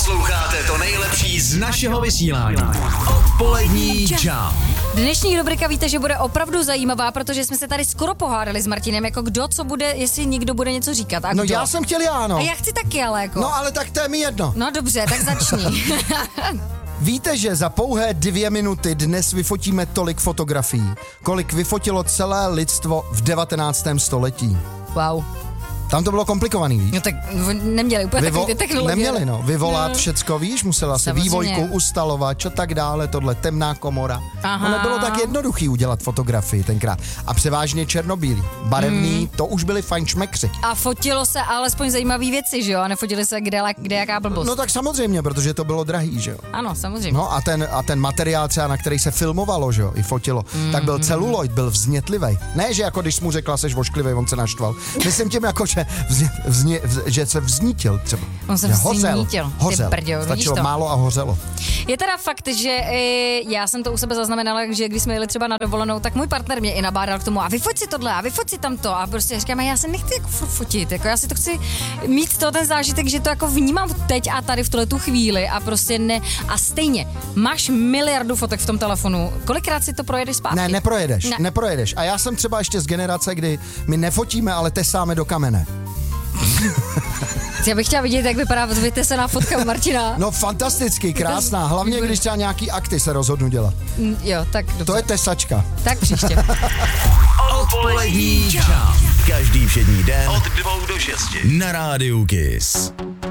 Posloucháte to nejlepší z našeho vysílání. Odpolední Jump. Dnešní rubrika víte, že bude opravdu zajímavá, protože jsme se tady skoro pohádali s Martinem, jako kdo co bude, jestli někdo bude něco říkat. A No kdo? já jsem chtěl A já chci taky, ale jako. No ale tak to je mi jedno. No dobře, tak začni. Víte, že za pouhé 2 minuty dnes vyfotíme tolik fotografií, kolik vyfotilo celé lidstvo v 19. století. Wow. Tam to bylo komplikovaný, víš? No tak neměli úplně takový ty technologie. Neměli, no. Vyvolat všecko, víš, musela se Samozřejmě. vývojku ustalovat, čo tak dále, tohle temná komora. Aha. No nebylo tak jednoduchý udělat fotografii tenkrát. A převážně černobílý. Barevný, to už byli fajnšmekři. A fotilo se alespoň zajímavé věci, že jo? A nefotili se kde jaká blbost. No tak samozřejmě, protože to bylo drahý, že jo. Ano, samozřejmě. No a ten materiál třeba, na který se filmovalo, že jo, i fotilo, tak byl celuloid, byl vznětlivej. Ne, že jako když jsi mu řekla, seš vošklivej, on se naštval. Myslím tím jako, že že se vznítil třeba. On se Že vznítil. Hořel. Ty brďo, vidíš Stačilo to? málo a hořelo. Je teda fakt, že já jsem to u sebe zaznamenala, že když jsme jeli třeba na dovolenou, tak můj partner mě i nabádal k tomu a vyfoť si tohle a vyfoť si tamto a prostě říkám, já se nechci jako fotit, jako já si to chci mít ten zážitek, že to jako vnímám teď a tady v tuhletu chvíli a prostě ne. A stejně, máš miliardu fotek v tom telefonu, kolikrát si to projedeš zpátky? Ne, neprojedeš. A já jsem třeba ještě z generace, kdy my nefotíme, ale tesáme do kamene. Já bych chtěla vidět, jak vypadá vytesená fotka Martina. No fantasticky, krásná, hlavně když třeba nějaký akty se rozhodnu dělat. Jo, tak dobře. To je tesačka. Tak příště. Odpolední Jump. Každý všední den od 2 do 6 na rádiu Kiss.